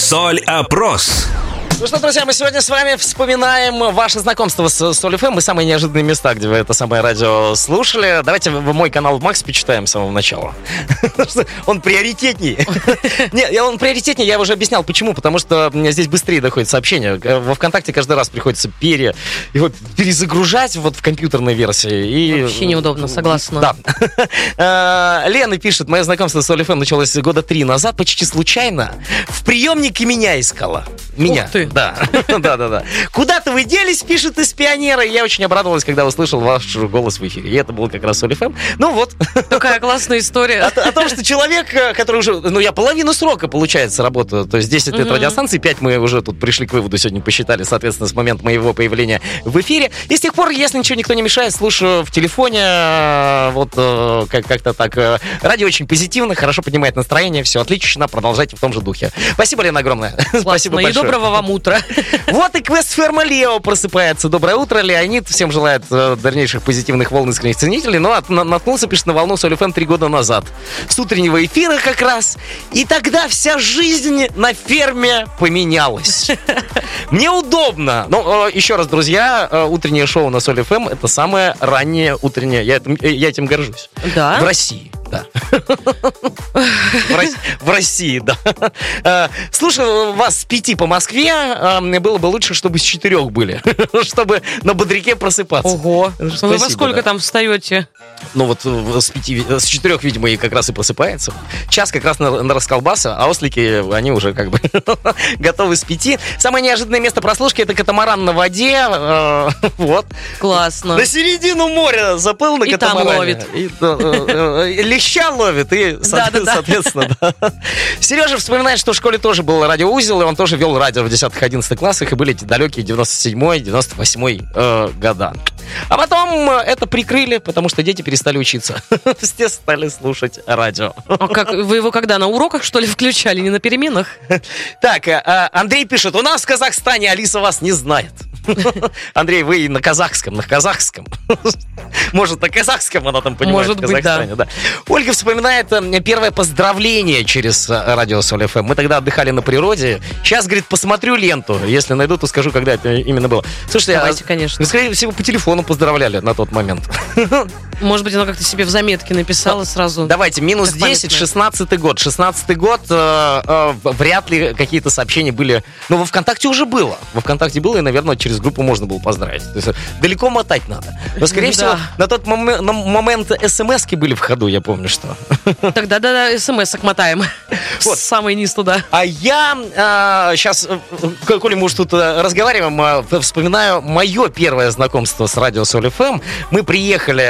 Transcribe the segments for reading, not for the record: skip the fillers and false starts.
Соль-опрос. Ну что, друзья, мы сегодня с вами вспоминаем ваше знакомство с Соль ФМ и самые неожиданные места, где вы это самое радио слушали. Давайте в мой канал Макс почитаем с самого начала. Он приоритетней. Нет, он приоритетней, я уже объяснял, почему. Потому что здесь быстрее доходит сообщение. Во ВКонтакте каждый раз приходится его перезагружать вот в компьютерной версии. Вообще неудобно, согласна. Да. Лена пишет: мое знакомство с Соль ФМ началось года 3 назад, почти случайно. В приемнике меня искала. Меня. Ух ты. Да. Куда-то вы делись, пишет из Пионера. Я очень обрадовалась, когда услышал ваш голос в эфире. И это был как раз Соль ФМ. Ну вот. Такая классная история. О том, что человек, который уже... Ну, я половину срока, получается, работаю. То есть 10 лет радиостанции, 5 мы уже тут пришли к выводу, сегодня посчитали, соответственно, с момента моего появления в эфире. И с тех пор, если ничего никто не мешает, слушаю в телефоне. Вот как-то так. Радио очень позитивно, хорошо поднимает настроение. Все отлично, продолжайте в том же духе. Спасибо, Лена, огромное. Спасибо большое. И доброго вам утра. Вот и квест-ферма Лео просыпается. Доброе утро, Леонид. Всем желает дальнейших позитивных волн искренних ценителей. Но наткнулся, пишет, на волну Соль ФМ 3 года назад. С утреннего эфира как раз. И тогда вся жизнь на ферме поменялась. Мне удобно. Ну, еще раз, друзья, утреннее шоу на Соль ФМ — это самое раннее утреннее. Я этим горжусь. Да? В России. Да. В России, да. Слушаю вас с 5 по Москве. Было бы лучше, чтобы с 4 были. Чтобы на бодряке просыпаться. Ого. Спасибо, вы во сколько там встаете? Ну вот с 4, видимо, и как раз и просыпается. Час как раз на расколбаса, а ослики, они уже как бы готовы с 5. Самое неожиданное место прослушки — это катамаран на воде. Вот. Классно. На середину моря заплыл на катамаране. И там ловит. Леща ловит, и, соответственно, да. Сережа вспоминает, что в школе тоже был радиоузел, и он тоже вел радио в 10-11 классах, и были эти далекие 97-й, 98-й года. А потом это прикрыли, потому что дети перестали учиться. Все стали слушать радио. А как, вы его когда, на уроках, что ли, включали, не на переменах? Так, Андрей пишет: у нас в Казахстане Алиса вас не знает. Андрей, вы на казахском. Может, на казахском она там понимает. Может в Казахстане, быть, да. Ольга вспоминает первое поздравление через радио Соль ФМ. Мы тогда отдыхали на природе. Сейчас, говорит, посмотрю ленту. Если найду, то скажу, когда это именно было. Слушайте, давайте, конечно. Скорее всего, по телефону поздравляли на тот момент. Может быть, она как-то себе в заметке написала сразу. Давайте, минус 10, 16-й год. 16-й год, вряд ли какие-то сообщения были. Но во ВКонтакте уже было. Во ВКонтакте было, и, наверное, через группу можно было поздравить. То есть далеко мотать надо. Но, скорее всего, на тот момент смс-ки были в ходу, я помню, что. Тогда, да, смс-ок мотаем. Вот. Самый низ туда. А я сейчас, коли мы уж тут разговариваем, вспоминаю мое первое знакомство с радио Соль ФМ. Мы приехали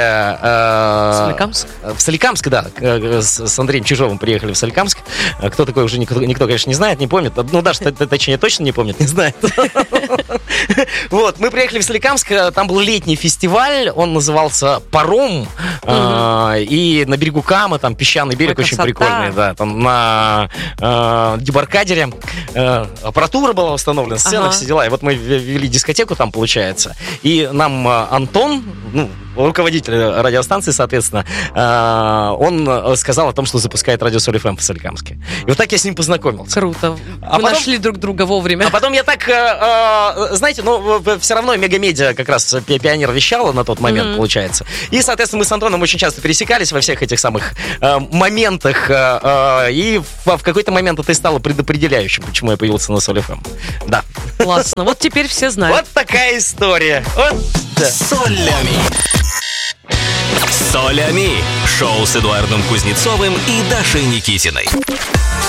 в Соликамск, да, с Андреем Чижовым приехали в Соликамск. Кто такой, уже никто, конечно, не знает, не помнит. Ну, даже, точнее, точно не помнит, не знает. Вот, мы приехали в Соликамск, там был летний фестиваль, он назывался «Паром», и на берегу Камы, там песчаный берег очень прикольный, да, там на дебаркадере аппаратура была установлена, сцена, все дела, и вот мы вели дискотеку там, получается, и нам Антон, руководитель радиостанции, соответственно, он сказал о том, что запускает радио Соль ФМ в Соликамске. И вот так я с ним познакомился. Круто. Мы нашли друг друга вовремя. А потом я так, знаете, все равно Мегамедиа как раз Пионер вещала на тот момент, получается. И, соответственно, мы с Антоном очень часто пересекались во всех этих самых моментах. И в какой-то момент это и стало предопределяющим, почему я появился на Соль ФМ. Да. Классно. Вот теперь все знают. Вот такая история. Вот. Солями. Солями. Шоу с Эдуардом Кузнецовым и Дашей Никитиной.